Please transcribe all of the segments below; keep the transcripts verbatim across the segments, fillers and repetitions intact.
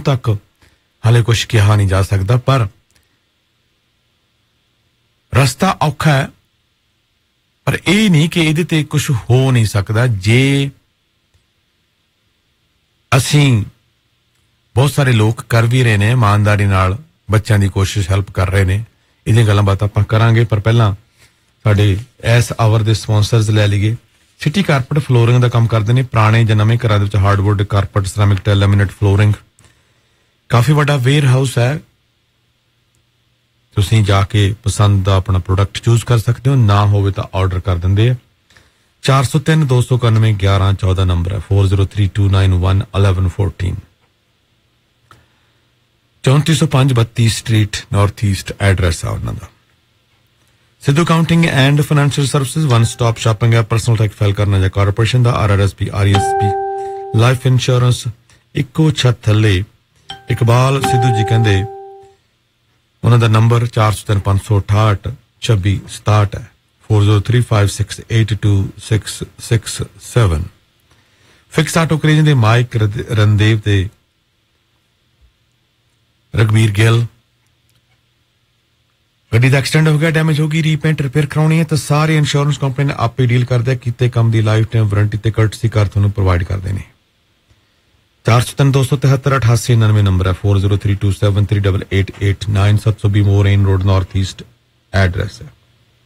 तक हाले कुछ कहा नहीं जा सकता, पर रस्ता औखा है, पर यह नहीं कि इहदे ते कुछ हो नहीं सकता जे असीं बहुत सारे लोग कर भी रहे ने ईमानदारी नाल बच्चों की कोशिश हेल्प कर रहे ने। इहदी गल्लां बातां आपां करांगे, पर पहलां साडे इस आवर दे स्पॉन्सर्स लै लईए। सिटी कारपेट फ्लोरिंग का काम करते हैं, पुराने ਜਾਂ नਵੇਂ घरां दे विच hardwood carpet ceramic tile लैमीनेट flooring काफ़ी वड्डा वेयर हाउस है। तुसीं जाके पसंद दा अपना प्रोडक्ट चूज कर सकते हो, ना होवे तां ऑर्डर कर दिंदे आ। चार सौ तीन दो सौ इक्यानवे ग्यारह चौदह नंबर है, four zero three to nine one eleven fourteen. चौंती सौ पांच बत्ती स्ट्रीट नॉर्थ ईस्ट एड्रैस है उन्होंने। Sidhu accounting and financial services one stop shopping है। पर्सनल टैक्स फाइल करना या कारपोरेशन का are R S P R S P life insurance इक्को छत थले। इकबाल सिद्धू जी कहते उन्होंने नंबर चार सौ तीन पांच सौ अठाहठ छब्बी सताहठ है, four zero three five six eight to six six seven. Fix auto courage they mic Randev दे रघबीर गिल। गड्डी का एक्सीडेंट हो गया, डैमेज होगी, रीपेंट रिपेयर करानी है तो सारे इंश्योरेंस कंपनी ने आपे डील करते किते कम की लाइफ टाइम वारंटी ते कर्टसी कार तुहानू प्रोवाइड करते हैं। चार सौ तीन दो सौ तिहत्तर अठासी उन्नवे नंबर है, four zero three two seven three double eight eight nine सत्त सौ be more in road north east address है।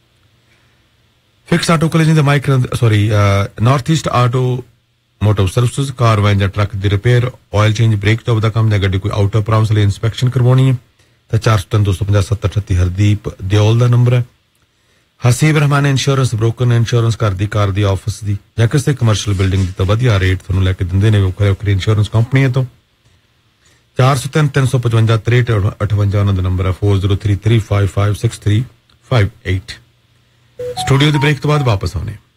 Fix auto college mic sorry north east auto मोटो सर्विसेज कार वैन या ट्रक की repair oil change break job का काम या गड्डी कोई आउट ऑफ प्रॉब्लम लिए इंस्पैक्शन करवानी है तो चार सौ तीन दो सौ पचास सत्तर अठत्ती हरदीप दियोल का नंबर है। Haseeb Rahman insurance broker insurance घर की कार की ऑफिस की या किसी कमर्शियल बिल्डिंग की तो वधिया रेट तुहानू लैके दिंदे ने वखरे वखरी इंश्योरेंस कंपनी तो। चार सौ तीन तीन सौ पचवंजा त्रेट अठवंजा उन्होंने नंबर है, four zero three three five five six three five eight. Studio के ब्रेक तो बाद वापस आने।